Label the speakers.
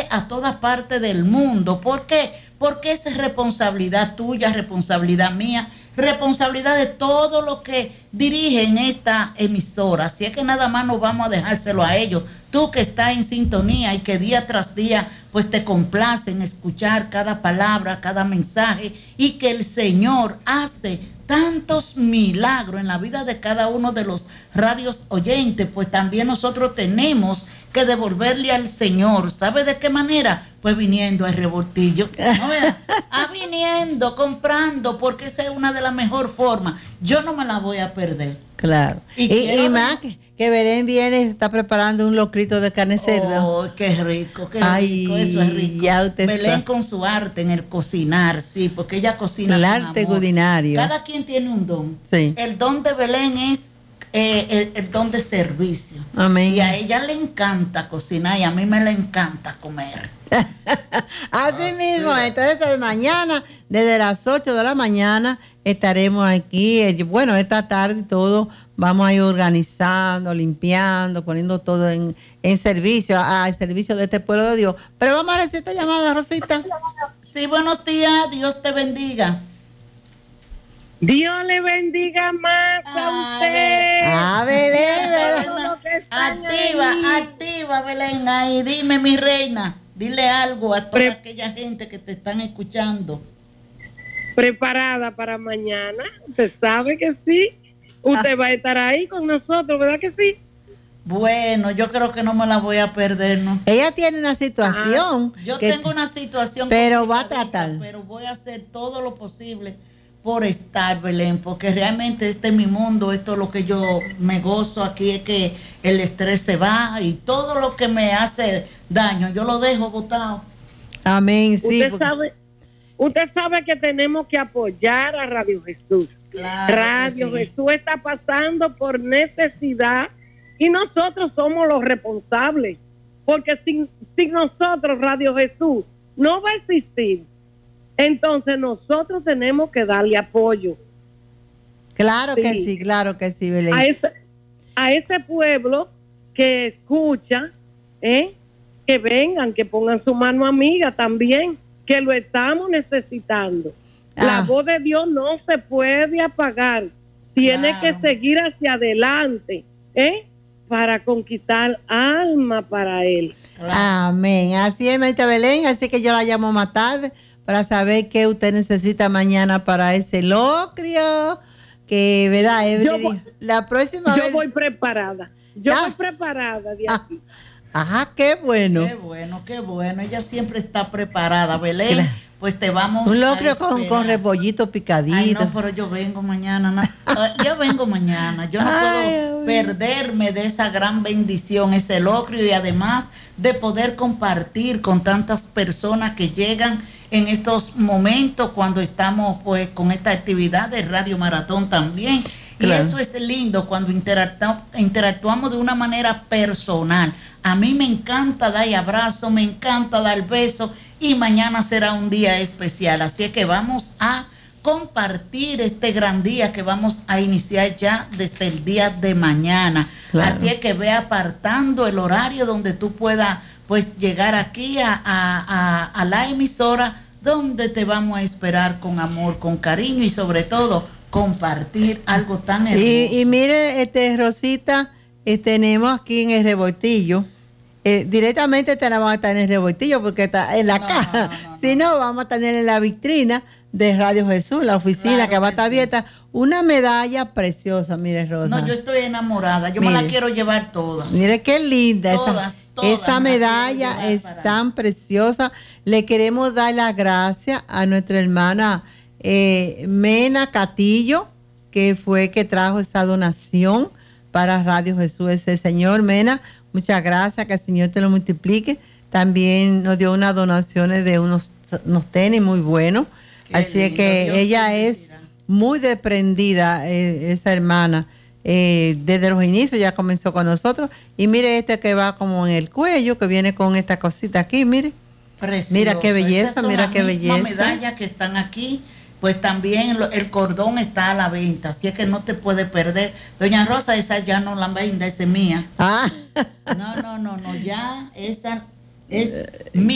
Speaker 1: llegue a toda parte del mundo. ¿Por qué? Porque esa es responsabilidad tuya, responsabilidad mía, responsabilidad de todo lo que dirigen esta emisora. Así es que nada más nos vamos a dejárselo a ellos. Tú que estás en sintonía y que día tras día pues te complace en escuchar cada palabra, cada mensaje, y que el Señor hace tantos milagros en la vida de cada uno de los radios oyentes, pues también nosotros tenemos que devolverle al Señor. ¿Sabe de qué manera? Pues viniendo al revoltillo, ¿no? Viniendo, comprando, porque esa es una de las mejores formas. Yo no me la voy a perder.
Speaker 2: Claro. Y más que Belén viene, está preparando un locrito de carne cerdo.
Speaker 1: Oh, qué rico, qué rico, eso es rico.
Speaker 2: Ya usted
Speaker 1: Belén
Speaker 2: sabe.
Speaker 1: con su arte en el cocinar, sí, porque ella cocina
Speaker 2: El
Speaker 1: con
Speaker 2: arte
Speaker 1: amor.
Speaker 2: culinario.
Speaker 1: Cada quien tiene un don.
Speaker 2: Sí.
Speaker 1: El don de Belén es el don de servicio.
Speaker 2: Amén.
Speaker 1: Y a ella le encanta cocinar y a mí me le encanta comer.
Speaker 2: Así mismo, entonces mañana, desde las 8 de la mañana, estaremos aquí. Bueno, esta tarde todo vamos a ir organizando, limpiando, poniendo todo en servicio, al servicio de este pueblo de Dios. Pero vamos a recibir esta llamada, Rosita.
Speaker 1: Sí, buenos días, Dios te bendiga.
Speaker 3: Dios le bendiga más a usted.
Speaker 1: Belén. Activa, Belén. Ahí, dime, mi reina. Dile algo a toda aquella gente que te están escuchando.
Speaker 3: Preparada para mañana. Usted sabe que sí. Usted va a estar ahí con nosotros, ¿verdad que sí?
Speaker 1: Bueno, yo creo que no me la voy a perder, ¿no?
Speaker 2: Ella tiene una situación.
Speaker 1: Yo tengo una situación.
Speaker 2: Pero va a tratar.
Speaker 1: Pero voy a hacer todo lo posible por estar, Belén, porque realmente este es mi mundo, esto es lo que yo me gozo aquí, es que el estrés se va y todo lo que me hace daño, yo lo dejo botado.
Speaker 2: Amén, sí.
Speaker 3: Usted sabe que tenemos que apoyar a Radio Jesús.
Speaker 1: Claro,
Speaker 3: Radio Jesús está pasando por necesidad y nosotros somos los responsables, porque sin nosotros Radio Jesús no va a existir. Entonces nosotros tenemos que darle apoyo.
Speaker 2: Claro que sí, Belén.
Speaker 3: A ese pueblo que escucha, que vengan, que pongan su mano amiga también, que lo estamos necesitando. La voz de Dios no se puede apagar, tiene que seguir hacia adelante, para conquistar alma para Él.
Speaker 2: Amén, así es, Maita Belén, así que yo la llamo más tarde para saber qué usted necesita mañana para ese locrio, que, ¿verdad, Evelyn? La próxima vez...
Speaker 3: Yo voy preparada de aquí.
Speaker 2: Ajá, qué bueno.
Speaker 1: Qué bueno, ella siempre está preparada, Belén. Pues te vamos
Speaker 2: un locrio con repollito picadito.
Speaker 1: Ay, no, pero yo vengo mañana. Yo vengo mañana. Yo no puedo perderme de esa gran bendición, ese locrio, y además de poder compartir con tantas personas que llegan en estos momentos cuando estamos pues con esta actividad de Radio Maratón también. Claro. Y eso es lindo cuando interactuamos de una manera personal. A mí me encanta dar abrazo, me encanta dar besos, y mañana será un día especial. Así es que vamos a compartir este gran día que vamos a iniciar ya desde el día de mañana. Claro. Así es que ve apartando el horario donde tú puedas pues llegar aquí a la emisora, donde te vamos a esperar con amor, con cariño y sobre todo compartir algo tan hermoso.
Speaker 2: Y mire, Rosita, tenemos aquí en el Revoltillo, directamente vamos a estar en el Revoltillo porque está en la caja. Si no, vamos a tener en la vitrina de Radio Jesús, la oficina, claro, que va a estar abierta, una medalla preciosa, mire, Rosa.
Speaker 1: No, yo estoy enamorada, yo me la quiero llevar todas.
Speaker 2: Mire qué linda
Speaker 1: todas,
Speaker 2: esa medalla, es tan preciosa. Le queremos dar las gracias a nuestra hermana Mena Catillo, que fue que trajo esta donación para Radio Jesús. Ese señor Mena, muchas gracias, que el Señor te lo multiplique. También nos dio unas donaciones de unos tenis muy buenos. Así es que ella es muy desprendida, esa hermana. Desde los inicios ya comenzó con nosotros. Y mire que va como en el cuello, que viene con esta cosita aquí, mire.
Speaker 1: Precioso.
Speaker 2: Mira qué belleza, mira qué belleza.
Speaker 1: Medallas que están aquí, pues también el cordón está a la venta, así es que no te puedes perder. Doña Rosa, esa ya no la venda, esa es mía. No, ya esa es mía.